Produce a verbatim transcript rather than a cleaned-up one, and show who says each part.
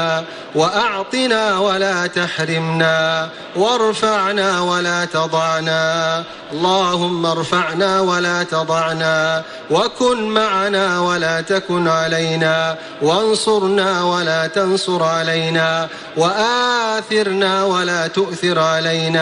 Speaker 1: وأعطنا ولا تحرمنا، وارفعنا ولا تضعنا. اللهم ارفعنا ولا تضعنا، وكن معنا ولا تكن علينا، وانصرنا ولا تنصر علينا، وآثرنا ولا تؤثر علينا.